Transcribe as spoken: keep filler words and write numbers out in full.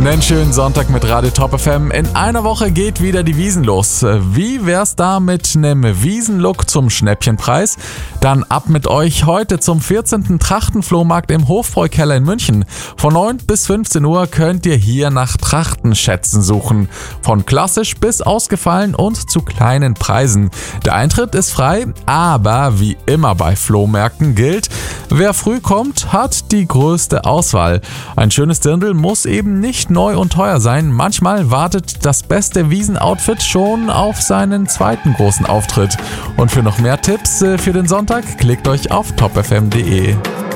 Einen schönen Sonntag mit Radio Top F M. In einer Woche geht wieder die Wiesn los. Wie wär's da mit einem Wiesenlook zum Schnäppchenpreis? Dann ab mit euch heute zum vierzehnten Trachtenflohmarkt im Hofbräukeller in München. Von neun bis fünfzehn Uhr könnt ihr hier nach Trachtenschätzen suchen. Von klassisch bis ausgefallen und zu kleinen Preisen. Der Eintritt ist frei, aber wie immer bei Flohmärkten gilt, wer früh kommt, hat die größte Auswahl. Ein schönes Dirndl muss eben nicht neu und teuer sein. Manchmal wartet das beste Wiesenoutfit schon auf seinen zweiten großen Auftritt. Und für noch mehr Tipps für den Sonntag, klickt euch auf top f m punkt d e.